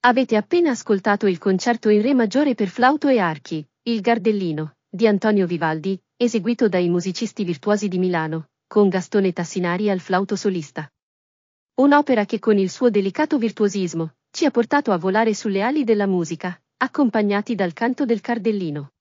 Avete appena ascoltato il concerto in re maggiore per flauto e archi, Il Gardellino, di Antonio Vivaldi, eseguito dai musicisti virtuosi di Milano, con Gastone Tassinari al flauto solista. Un'opera che con il suo delicato virtuosismo ci ha portato a volare sulle ali della musica, accompagnati dal canto del Cardellino.